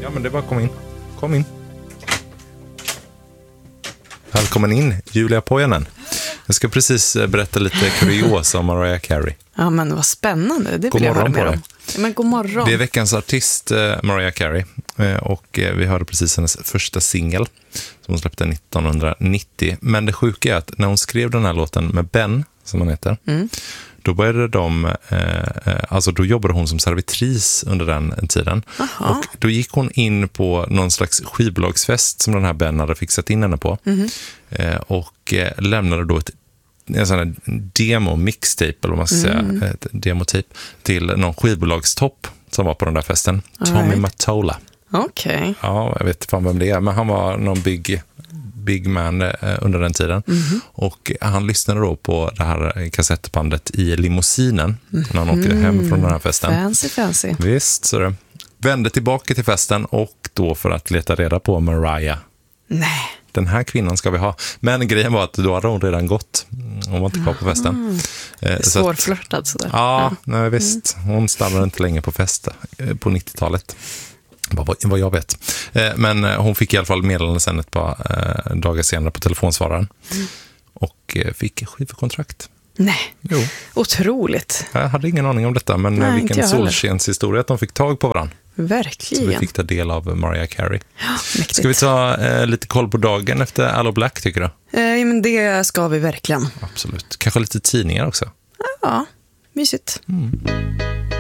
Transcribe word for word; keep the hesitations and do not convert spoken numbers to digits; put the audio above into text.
Ja, men det var kom in. Kom in. Välkommen in, Julia Pojanen. Jag ska precis berätta lite kuriosa om Mariah Carey. Ja, men vad spännande. Det vill jag höra mer om. Ja, men god morgon. Det är veckans artist, Mariah Carey. Och vi hörde precis hennes första singel som hon släppte nittonhundranittio. Men det sjuka är att när hon skrev den här låten med Ben, som han heter, mm. då började de, eh, alltså då jobbade hon som servitris under den tiden. Aha. Och då gick hon in på någon slags skivbolagsfest som den här Ben hade fixat in henne på. Mm. Eh, och eh, lämnade då ett en sån här demo-mixtape, eller vad man ska mm. säga, ett demotyp till någon skivbolagstopp som var på den där festen. All Tommy right. Mottola. Okej. Okay. Ja, jag vet fan vem det är, men han var någon big... big man eh, under den tiden. Mm-hmm. Och han lyssnade då på det här kassettbandet i limousinen mm-hmm. när han åkte hem från den här festen. Fancy, fancy. Visst, så det. Vände tillbaka till festen och då för att leta reda på Mariah. Nej. Den här kvinnan ska vi ha. Men grejen var att då hade hon redan gått. Hon var inte kvar på festen. Eh, Svårflörtad sådär. Ja, ja. Nej, visst. Hon stannade inte länge på fest eh, på nittiotalet. Vad jag vet. Men hon fick i alla fall meddelande sen ett par dagar senare på telefonsvararen. Mm. Och fick skivkontrakt. Nej, jo. Otroligt. Jag hade ingen aning om detta, men Nej, vilken solskenshistoria att de fick tag på varandra. Verkligen. Så vi fick ta del av Mariah Carey. Ja, ska vi ta eh, lite koll på dagen efter Allo Black, tycker du? Eh, men det ska vi verkligen. Absolut. Kanske lite tidningar också. Ja, mysigt. Mm.